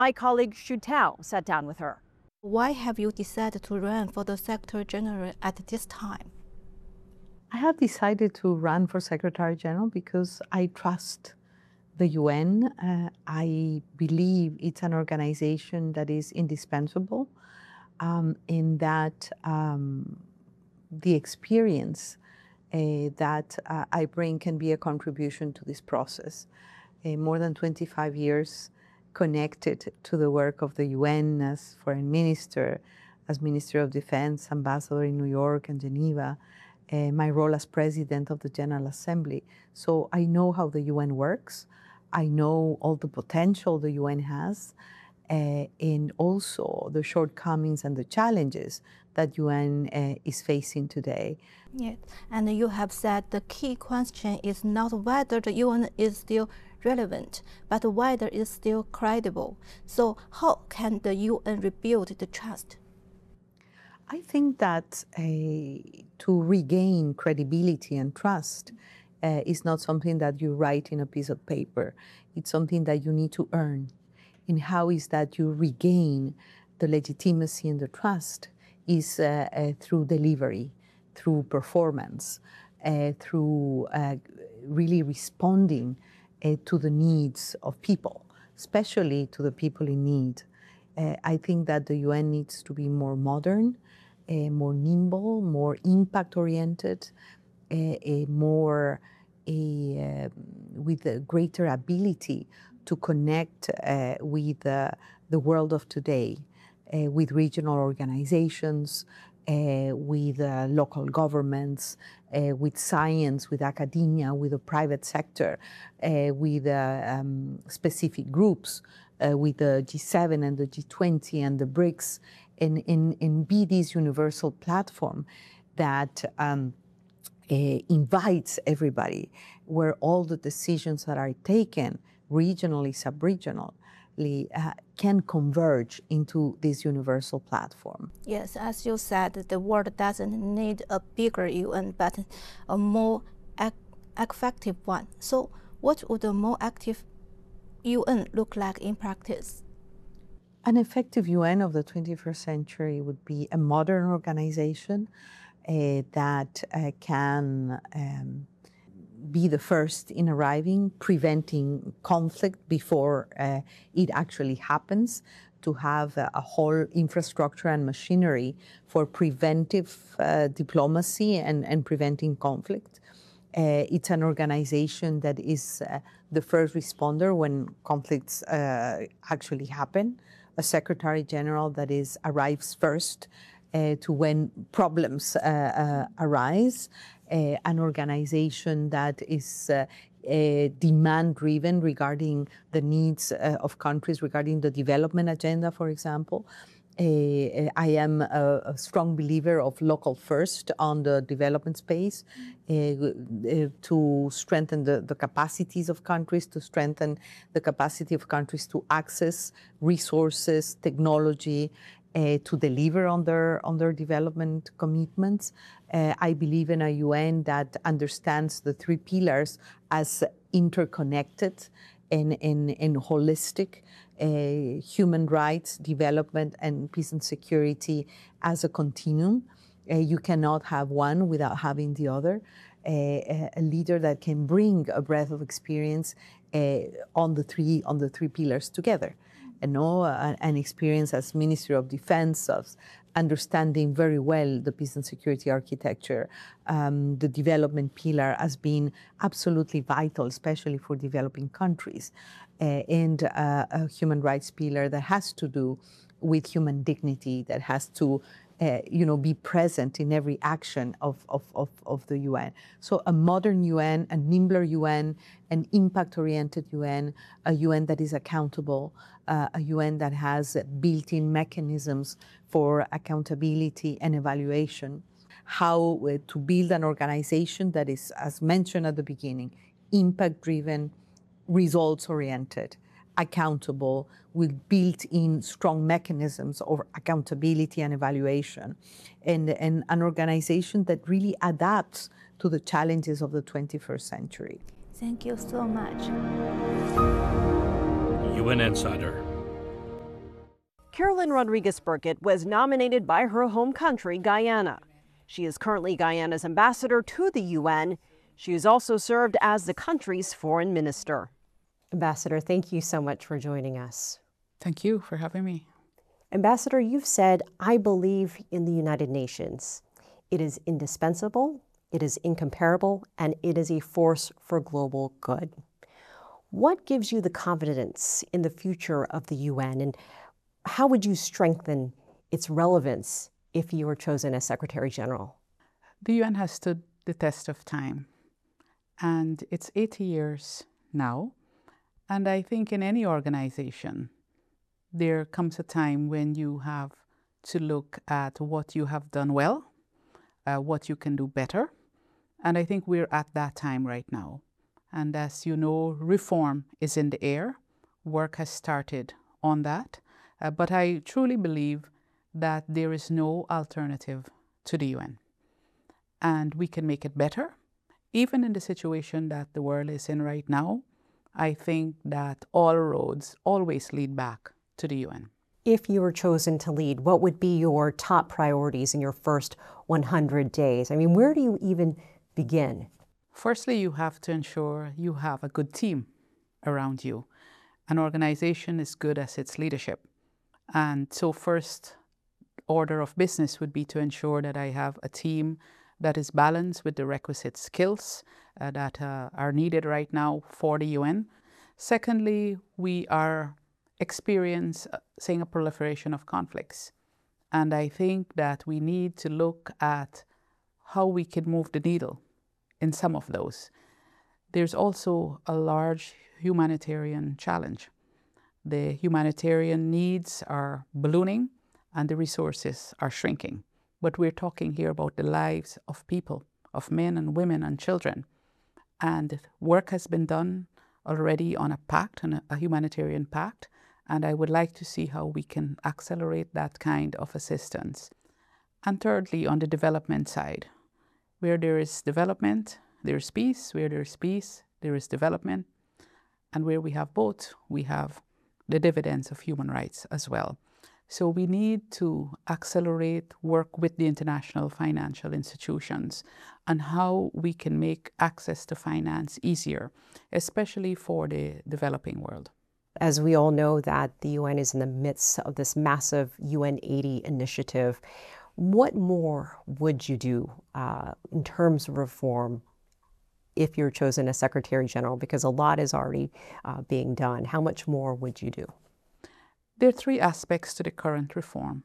My colleague Xu Tao sat down with her. Why have you decided to run for the Secretary General at this time? I have decided to run for Secretary General because I trust the UN. I believe it's an organization that is indispensable in that the experience that I bring can be a contribution to this process. More than 25 years connected to the work of the UN as Foreign Minister, as Minister of Defense, Ambassador in New York and Geneva, my role as President of the General Assembly. So I know how the UN works. I know all the potential the UN has, and also the shortcomings and the challenges that UN is facing today. Yes, and you have said the key question is not whether the UN is still relevant, but whether it's still credible. So how can the UN rebuild the trust? I think that to regain credibility and trust is not something that you write in a piece of paper. It's something that you need to earn. And how is that you regain the legitimacy and the trust is through delivery, through performance, through really responding to the needs of people, especially to the people in need. I think that the UN needs to be more modern, more nimble, more impact-oriented, with a greater ability to connect with the world of today, with regional organizations, with local governments, with science, with academia, with the private sector, with specific groups, with the G7 and the G20 and the BRICS, and be this universal platform that invites everybody, where all the decisions that are taken regionally, sub-regionally, can converge into this universal platform. Yes, as you said, the world doesn't need a bigger UN, but a more effective one. So what would a more active UN look like in practice? An effective UN of the 21st century would be a modern organization that can be the first in arriving, preventing conflict before it actually happens, to have a whole infrastructure and machinery for preventive diplomacy and preventing conflict. It's an organization that is the first responder when conflicts actually happen, a Secretary General that arrives first to when problems arise, an organization that is demand-driven regarding the needs of countries, regarding the development agenda, for example. I am a strong believer of local first on the development space to strengthen the capacities of countries, to strengthen the capacity of countries to access resources, technology, to deliver on their development commitments. I believe in a UN that understands the three pillars as interconnected and holistic. Human rights, development, and peace and security as a continuum. You cannot have one without having the other. A leader that can bring a breadth of experience on the three pillars together. An experience as Minister of Defense, of understanding very well the peace and security architecture, the development pillar as being absolutely vital, especially for developing countries, and a human rights pillar that has to do with human dignity, that has to be present in every action of the UN. So a modern UN, a nimbler UN, an impact-oriented UN, a UN that is accountable, a UN that has built-in mechanisms for accountability and evaluation. How to build an organization that is, as mentioned at the beginning, impact-driven, results-oriented, accountable, with built-in strong mechanisms of accountability and evaluation, and an organization that really adapts to the challenges of the 21st century. Thank you so much. UN Insider. Carolyn Rodriguez Burkett was nominated by her home country, Guyana. She is currently Guyana's ambassador to the UN. She has also served as the country's foreign minister. Ambassador, thank you so much for joining us. Thank you for having me. Ambassador, you've said, I believe in the United Nations. It is indispensable, it is incomparable, and it is a force for global good. What gives you the confidence in the future of the UN, and how would you strengthen its relevance if you were chosen as Secretary General? The UN has stood the test of time, and it's 80 years now. And I think in any organization, there comes a time when you have to look at what you have done well, what you can do better. And I think we're at that time right now. And as you know, reform is in the air. Work has started on that. But I truly believe that there is no alternative to the UN. And we can make it better. Even in the situation that the world is in right now, I think that all roads always lead back to the UN. If you were chosen to lead, what would be your top priorities in your first 100 days? I mean, where do you even begin? Firstly, you have to ensure you have a good team around you. An organization is good as its leadership. And so first order of business would be to ensure that I have a team that is balanced with the requisite skills that are needed right now for the UN. Secondly, we are experiencing a proliferation of conflicts. And I think that we need to look at how we can move the needle in some of those. There's also a large humanitarian challenge. The humanitarian needs are ballooning and the resources are shrinking. But we're talking here about the lives of people, of men and women and children. And work has been done already on a pact, on a humanitarian pact, and I would like to see how we can accelerate that kind of assistance. And thirdly, on the development side, where there is development, there is peace. Where there is peace, there is development. And where we have both, we have the dividends of human rights as well. So we need to accelerate work with the international financial institutions on how we can make access to finance easier, especially for the developing world. As we all know that the UN is in the midst of this massive UN 80 initiative, what more would you do in terms of reform if you're chosen as Secretary General? Because a lot is already being done. How much more would you do? There are three aspects to the current reform.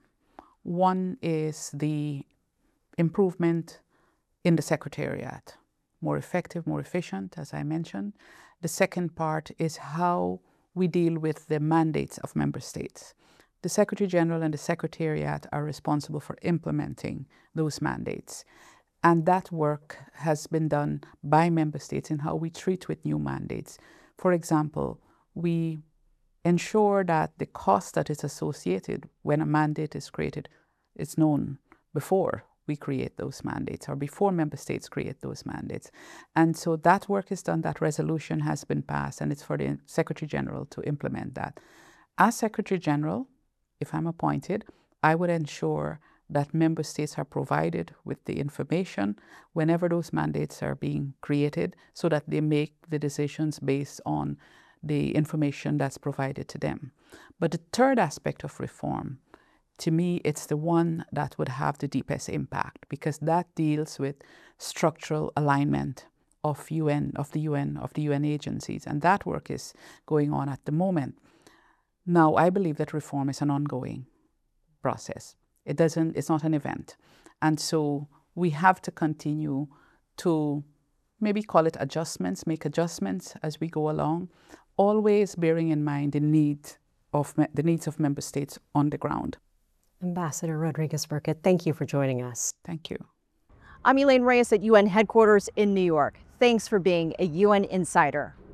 One is the improvement in the Secretariat, more effective, more efficient, as I mentioned. The second part is how we deal with the mandates of member states. The Secretary General and the Secretariat are responsible for implementing those mandates. And that work has been done by member states in how we treat with new mandates. For example, we ensure that the cost that is associated when a mandate is created is known before we create those mandates or before member states create those mandates. And so that work is done, that resolution has been passed, and it's for the Secretary General to implement that. As Secretary General, if I'm appointed, I would ensure that member states are provided with the information whenever those mandates are being created so that they make the decisions based on the information that's provided to them. But the third aspect of reform, to me, it's the one that would have the deepest impact because that deals with structural alignment of the UN agencies, and that work is going on at the moment. Now, I believe that reform is an ongoing process. It's not an event. And so we have to continue to maybe call it adjustments, make adjustments as we go along, always bearing in mind the needs of member states on the ground. Ambassador Rodriguez Burkett, thank you for joining us. Thank you. I'm Elaine Reyes at UN headquarters in New York. Thanks for being a UN Insider.